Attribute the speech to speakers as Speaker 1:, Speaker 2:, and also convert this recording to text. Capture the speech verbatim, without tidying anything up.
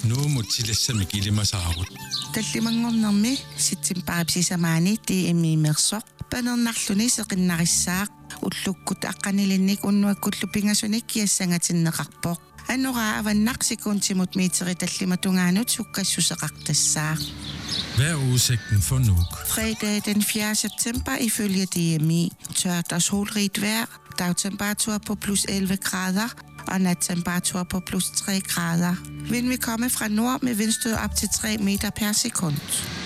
Speaker 1: nu må tillæsse gilde mig saarut.
Speaker 2: Tallimangornermi sitsimparipsisamaani tiimi mersoq panernerluni seqinnarissaaq ullukkut aqqanilinnik unnuakkullu kiassangatinneqarpoq anora avannaqsikuntimut miiteri tallimatungaanut sukkassuseqartassaaq.
Speaker 1: Hvad er udsigten for Nuuk?
Speaker 2: Fredag den fjerde september ifølge D M I. Tørt og solrigt vejr. Dagtemperatur på plus elleve grader og nattemperatur på plus tre grader. Vind vil komme fra nord med vindstød op til tre meter per sekund.